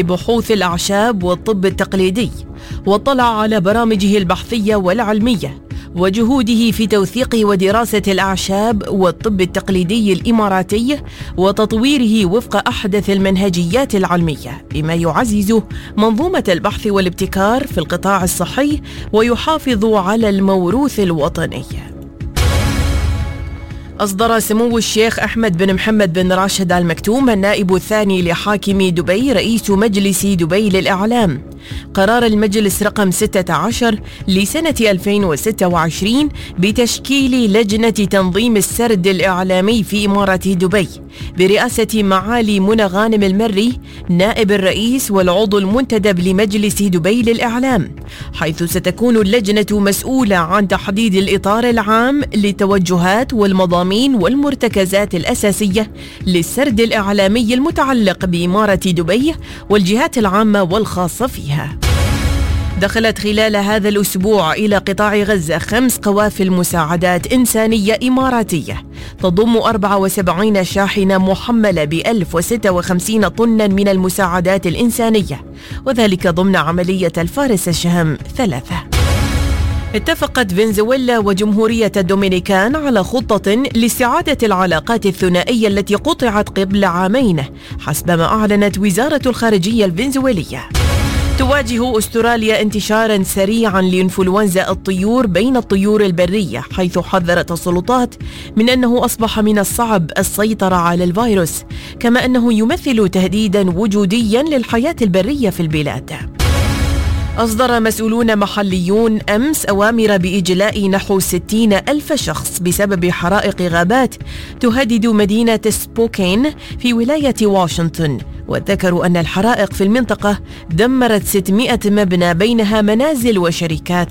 بحوث الأعشاب والطب التقليدي، واطلع على برامجه البحثية والعلمية وجهوده في توثيق ودراسة الأعشاب والطب التقليدي الإماراتي وتطويره وفق أحدث المنهجيات العلمية، بما يعزز منظومة البحث والابتكار في القطاع الصحي ويحافظ على الموروث الوطني. أصدر سمو الشيخ أحمد بن محمد بن راشد آل مكتوم النائب الثاني لحاكم دبي رئيس مجلس دبي للإعلام قرار المجلس رقم 16 لسنة 2026 بتشكيل لجنة تنظيم السرد الإعلامي في إمارة دبي برئاسة معالي منى غانم المري نائب الرئيس والعضو المنتدب لمجلس دبي للإعلام، حيث ستكون اللجنة مسؤولة عن تحديد الإطار العام للتوجهات والمضامين والمرتكزات الأساسية للسرد الإعلامي المتعلق بإمارة دبي والجهات العامة والخاصة فيها. دخلت خلال هذا الأسبوع إلى قطاع غزة 5 قوافل مساعدات إنسانية إماراتية تضم 74 شاحنة محملة ب1056 طنا من المساعدات الإنسانية، وذلك ضمن عملية الفارس الشهم 3. اتفقت فنزويلا وجمهورية الدومينيكان على خطة لاستعادة العلاقات الثنائية التي قطعت قبل عامين حسب ما أعلنت وزارة الخارجية الفنزويلية. تواجه أستراليا انتشاراً سريعاً لإنفلونزا الطيور بين الطيور البرية، حيث حذرت السلطات من أنه أصبح من الصعب السيطرة على الفيروس، كما أنه يمثل تهديداً وجودياً للحياة البرية في البلاد. أصدر مسؤولون محليون أمس أوامر بإجلاء نحو 60,000 شخص بسبب حرائق غابات تهدد مدينة سبوكين في ولاية واشنطن، وذكروا أن الحرائق في المنطقة دمرت 600 مبنى بينها منازل وشركات.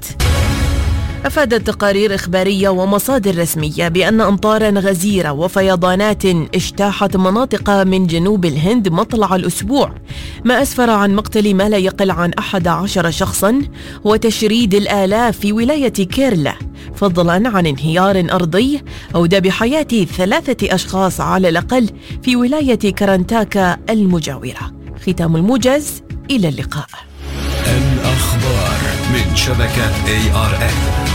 أفادت تقارير إخبارية ومصادر رسمية بأن أمطاراً غزيرة وفيضانات اجتاحت مناطق من جنوب الهند مطلع الأسبوع، ما أسفر عن مقتل ما لا يقل عن 11 شخصاً وتشريد الآلاف في ولاية كيرلا، فضلاً عن انهيار أرضي أودى بحياة 3 أشخاص على الأقل في ولاية كرنتاكا المجاورة. ختام الموجز، إلى اللقاء. الأخبار من شبكة ARN.